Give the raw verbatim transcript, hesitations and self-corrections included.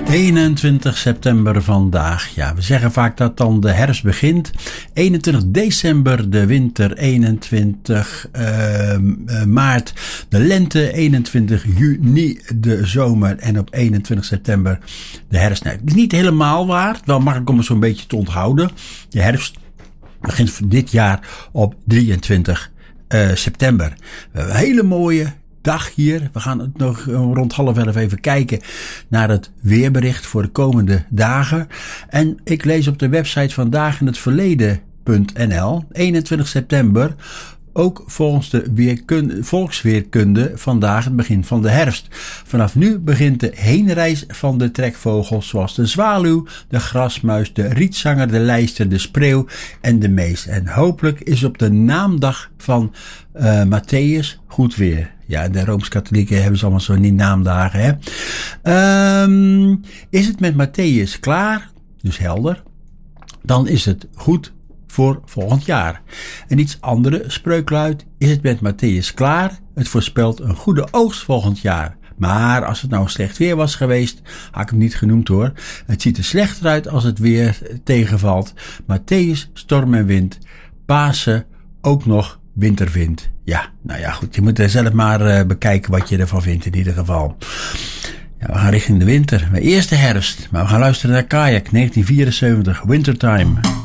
eenentwintig september vandaag. Ja, we zeggen vaak dat dan de herfst begint. eenentwintig december de winter, eenentwintig uh, uh, maart de lente, eenentwintig juni de zomer en op eenentwintig september de herfst. Nou, het is niet helemaal waar, wel makkelijk om het zo'n beetje te onthouden. De herfst begint dit jaar op drieëntwintig uh, september. We hebben een hele mooie dag hier. We gaan het nog rond half elf even kijken naar het weerbericht voor de komende dagen. En ik lees op de website vandaag in het verleden punt n l, eenentwintig september, ook volgens de weerkunde, volksweerkunde vandaag het begin van de herfst. Vanaf nu begint de heenreis van de trekvogels zoals de zwaluw, de grasmuis, de rietzanger, de lijster, de spreeuw en de mees. En hopelijk is op de naamdag van uh, Matthäus goed weer. Ja, de Rooms-Katholieken hebben ze allemaal zo niet naamdagen, hè. Um, is het met Matthäus klaar, dus helder, dan is het goed voor volgend jaar. Een iets andere spreuk luidt, is het met Matthäus klaar, het voorspelt een goede oogst volgend jaar. Maar als het nou slecht weer was geweest, had ik hem niet genoemd hoor. Het ziet er slechter uit als het weer tegenvalt. Matthäus, storm en wind. Pasen, ook nog winterwind. Ja, nou ja goed, je moet er zelf maar uh, bekijken wat je ervan vindt in ieder geval. Ja, we gaan richting de winter. Maar eerst de herfst. Maar we gaan luisteren naar Kayak, negentien vierenzeventig, Wintertime.